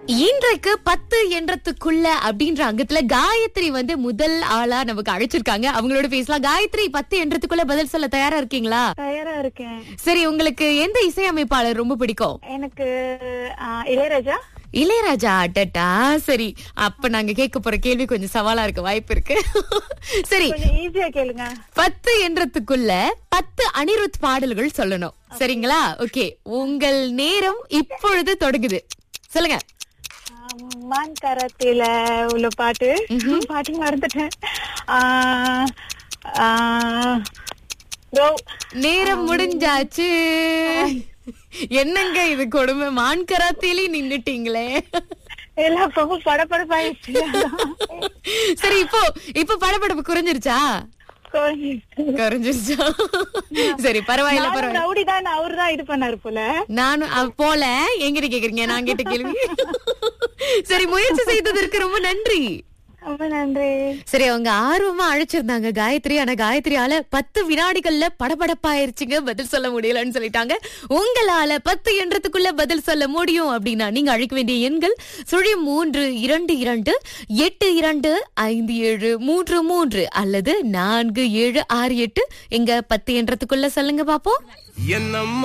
இன்றைக்கு 10 என்றதுக்குள்ள அப்படின்ற அங்கத்துல காயத்ரி வந்து முதல் ஆளா நமக்கு அழைச்சிருக்காங்க. அவங்களோட பேசலாம். காயத்ரி, 10 என்றதுக்குள்ள பதில் சொல்ல தயாரா இருக்கீங்களா? தயாரா இருக்கேன். சரி, உங்களுக்கு எந்த இசையமைப்பாளர் ரொம்ப பிடிக்கும்? எனக்கு இளையராஜா. இளையராஜா. அடட்டா. சரி, அப்ப நாங்க கேட்க போற கேள்வி கொஞ்சம் சவாலா இருக்க வாய்ப்பு இருக்கு. சரி, கொஞ்சம் ஈஸியா கேளுங்க. 10 என்றதுக்குள்ள 10 அனிருத் பாடல்கள் சொல்லணும். சரிங்களா? ஓகே, உங்கள் நேரம் இப்பொழுது தொடங்குது. சொல்லுங்க. மான் கரத்தில உள்ள பாட்டு மறந்துட்டேன். நேரம் முடிஞ்சாச்சு. என்னங்க இது கொடுமை, மான் கராத்திலே நின்னுட்டீங்களே. எல்லா பக்கம் படபடப்பாயிடுச்சு. சரி, இப்போ படபடப்பு குறைஞ்சிருச்சா? குறைஞ்சிருச்சா? சரி, பரவாயில்ல பரவாயில்ல. ரவுடிதான், அவருதான் இது பண்ணாரு போல. நானும் போல. எங்கிட்ட கேக்குறீங்க? நான் கேட்ட கேள்வி. சரி, முயற்சி செய்ததற்கு ரொம்ப நன்றி. ரொம்ப நன்றி. சரி, அவங்க ஆர்வமா அழைச்சிருந்தாங்க காயத்ரி. ஆனா காயத்ரியால 10 வினாடிகள்ல படபடப்பாயிருச்சுங்க, பதில் சொல்ல முடியலன்னு சொல்லிட்டாங்க. உங்களால 10 என்றதுக்குள்ள பதில் சொல்ல முடியும் அப்படின்னா நீங்க அழைக்க வேண்டிய எண்கள் 0322825733 அல்லது 4768. எங்க 10 என்றதுக்குள்ள சொல்லுங்க பாப்போம்.